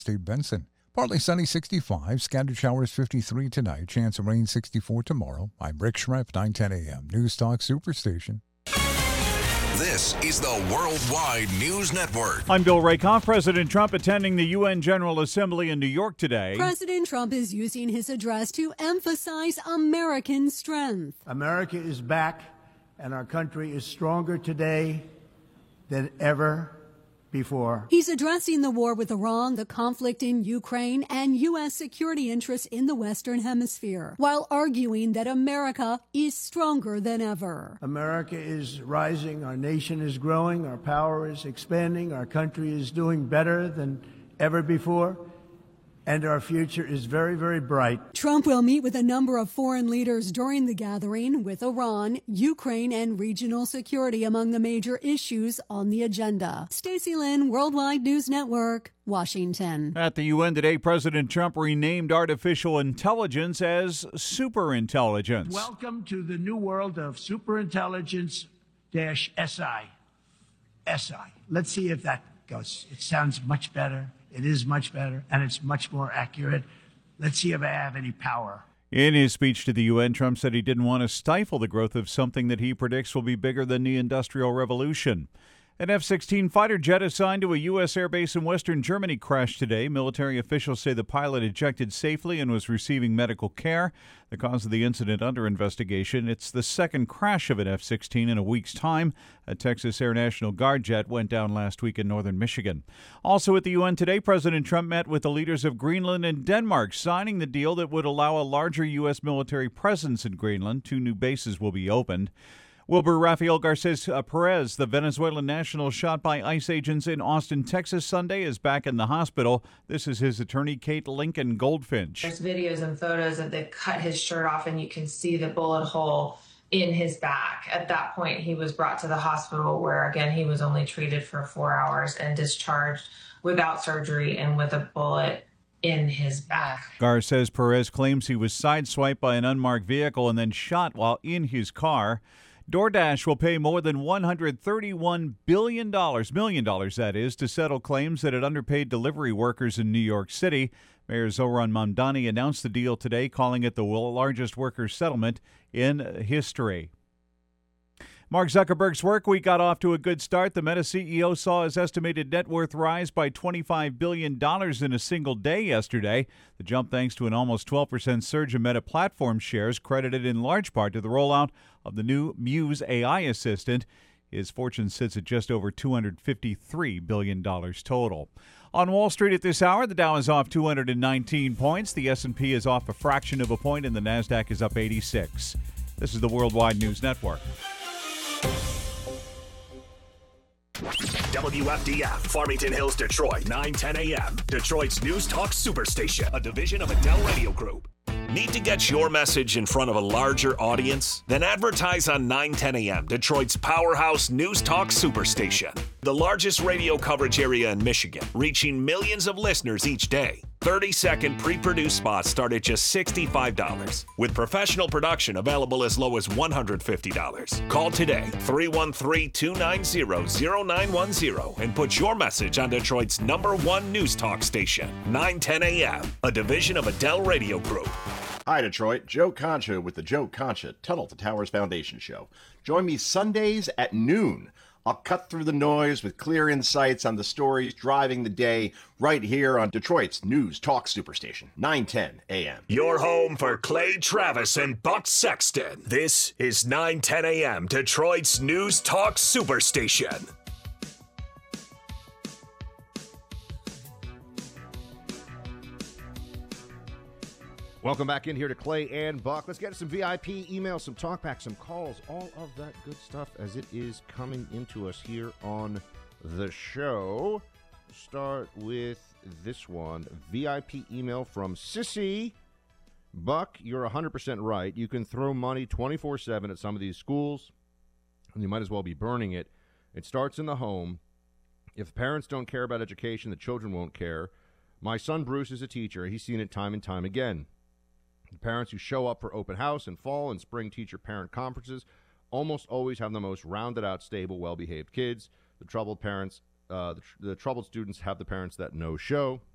Steve Benson. Partly sunny 65, scattered showers 53 tonight, chance of rain 64 tomorrow. I'm Rick Schrepp, 910 a.m. News Talk Superstation. This is the Worldwide News Network. I'm Bill Rakoff. President Trump attending the UN General Assembly in New York today. President Trump is using his address to emphasize American strength. America is back, and our country is stronger today than ever before. He's addressing the war with Iran, the conflict in Ukraine, and U.S. security interests in the Western Hemisphere, while arguing that America is stronger than ever. America is rising, our nation is growing, our power is expanding, our country is doing better than ever before, and our future is very, very bright. Trump will meet with a number of foreign leaders during the gathering, with Iran, Ukraine, and regional security among the major issues on the agenda. Stacey Lynn, Worldwide News Network, Washington. At the UN today, President Trump renamed artificial intelligence as superintelligence. Welcome to the new world of superintelligence-SI. SI. Let's see if that goes. It sounds much better. It is much better, and it's much more accurate. Let's see if I have any power. In his speech to the UN, Trump said he didn't want to stifle the growth of something that he predicts will be bigger than the Industrial Revolution. An F-16 fighter jet assigned to a U.S. airbase in western Germany crashed today. Military officials say the pilot ejected safely and was receiving medical care. The cause of the incident under investigation. It's the second crash of an F-16 in a week's time. A Texas Air National Guard jet went down last week in northern Michigan. Also at the UN today, President Trump met with the leaders of Greenland and Denmark, signing the deal that would allow a larger U.S. military presence in Greenland. 2 new bases will be opened. Wilbur Rafael Garces Perez, the Venezuelan national shot by ICE agents in Austin, Texas Sunday, is back in the hospital. This is his attorney, Kate Lincoln Goldfinch. There's videos and photos that they've cut his shirt off, and you can see the bullet hole in his back. At that point, he was brought to the hospital where, again, he was only treated for 4 hours and discharged without surgery and with a bullet in his back. Garces Perez claims he was sideswiped by an unmarked vehicle and then shot while in his car. DoorDash will pay more than $131 million, that is, to settle claims that it underpaid delivery workers in New York City. Mayor Zohran Mamdani announced the deal today, calling it the largest workers' settlement in history. Mark Zuckerberg's work week got off to a good start. The Meta CEO saw his estimated net worth rise by $25 billion in a single day yesterday. The jump thanks to an almost 12% surge in Meta platform shares, credited in large part to the rollout of the new Muse AI assistant. His fortune sits at just over $253 billion total. On Wall Street at this hour, the Dow is off 219 points. The S&P is off a fraction of a point, and the Nasdaq is up 86. This is the Worldwide News Network. WFDF, Farmington Hills, Detroit, 910 a.m. Detroit's News Talk Superstation, a division of Adele Radio Group. Need to get your message in front of a larger audience? Then advertise on 910 a.m., Detroit's powerhouse News Talk Superstation. The largest radio coverage area in Michigan, reaching millions of listeners each day. 30-second pre-produced spots start at just $65, with professional production available as low as $150. Call today, 313-290-0910, and put your message on Detroit's #1 news talk station, 910 a.m., a division of Adele Radio Group. Hi, Detroit. Joe Concha with the Joe Concha Tunnel to Towers Foundation Show. Join me Sundays at noon. I'll cut through the noise with clear insights on the stories driving the day right here on Detroit's News Talk Superstation, 910 a.m. Your home for Clay Travis and Buck Sexton. This is 910 a.m. Detroit's News Talk Superstation. Welcome back in here to Clay and Buck. Let's get some VIP emails, some talkbacks, some calls, all of that good stuff as it is coming into us here on the show. Start with this one. VIP email from Sissy. Buck, you're 100% right. You can throw money 24/7 at some of these schools, and you might as well be burning it. It starts in the home. If parents don't care about education, the children won't care. My son Bruce is a teacher. He's seen it time and time again. The parents who show up for open house and fall and spring teacher-parent conferences almost always have the most rounded-out, stable, well-behaved kids. The troubled parents, the troubled students have the parents that no show.